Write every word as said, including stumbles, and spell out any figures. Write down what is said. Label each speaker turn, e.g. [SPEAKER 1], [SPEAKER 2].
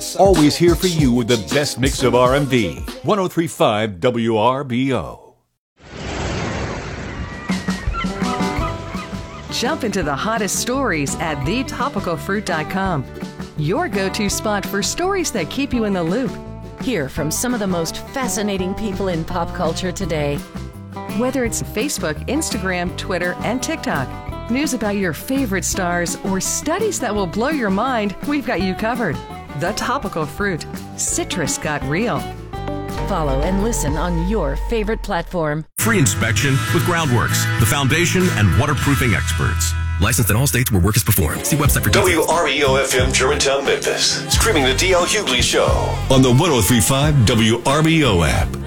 [SPEAKER 1] Always here for you with the best mix of R and B. ten thirty-five W R B O.
[SPEAKER 2] Jump into the hottest stories at the topical fruit dot com. Your go-to spot for stories that keep you in the loop.
[SPEAKER 3] Hear from some of the most fascinating people in pop culture today.
[SPEAKER 2] Whether it's Facebook, Instagram, Twitter, and TikTok, news about your favorite stars, or studies that will blow your mind, we've got you covered. The Topical Fruit. Citrus got real.
[SPEAKER 3] Follow and listen on your favorite platform.
[SPEAKER 4] Free inspection with Groundworks, the foundation and waterproofing experts.
[SPEAKER 5] Licensed in all states where work is performed. See website for details.
[SPEAKER 6] W R E O F M Germantown, Memphis. Streaming the D L Hughley Show
[SPEAKER 1] On the ten thirty-five W R B O app.